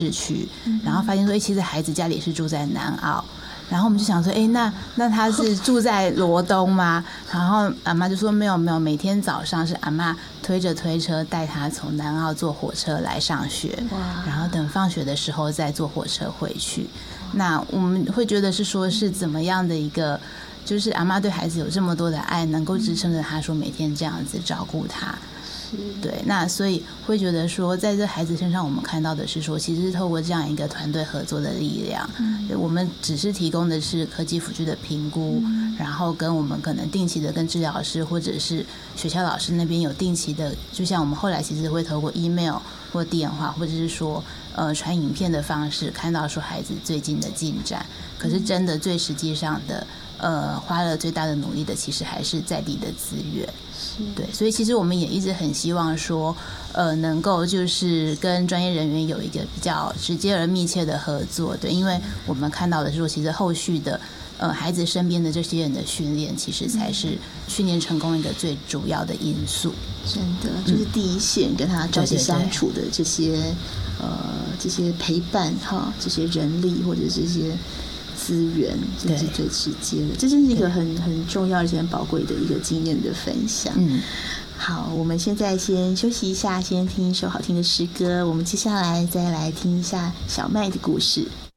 区，然后发现说，其实孩子家里是住在南澳。然后我们就想说，那他是住在罗东吗？然后阿嬷就说没有，每天早上是阿嬷推着推车带他从南澳坐火车来上学，然后等放学的时候再坐火车回去。那我们会觉得是说是怎么样的一个，就是阿嬷对孩子有这么多的爱，能够支撑着他说每天这样子照顾他。对，那所以会觉得说，在这孩子身上，我们看到的是说，其实是透过这样一个团队合作的力量，我们只是提供的是科技辅助的评估，然后跟我们可能定期的跟治疗师或者是学校老师那边有定期的，就像我们后来其实会透过 email 或电话，或者是说传影片的方式，看到说孩子最近的进展。可是真的最实际上的花了最大的努力的，其实还是在地的资源。对，所以其实我们也一直很希望说，能够就是跟专业人员有一个比较直接而密切的合作。对，因为我们看到的是说，其实后续的孩子身边的这些人的训练，其实才是训练成功一个最主要的因素。 真的，就是第一线跟他朝夕相处的这些这些陪伴哈，这些人力或者这些资源，这是最直接的。这真是一个很重要而且很宝贵的一个经验的分享。好，我们现在先休息一下，先听一首好听的诗歌，我们接下来再来听一下小麦的故事。